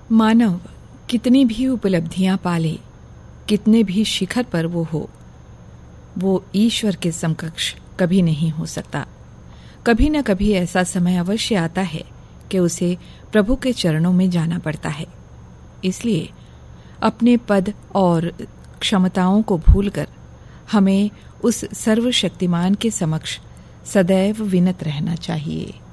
मानव कितनी भी उपलब्धियां पाले, कितने भी शिखर पर वो हो, वो ईश्वर के समकक्ष कभी नहीं हो सकता। कभी न कभी ऐसा समय अवश्य आता है कि उसे प्रभु के चरणों में जाना पड़ता है। इसलिए अपने पद और क्षमताओं को भूलकर हमें उस सर्वशक्तिमान के समक्ष सदैव विनत रहना चाहिए।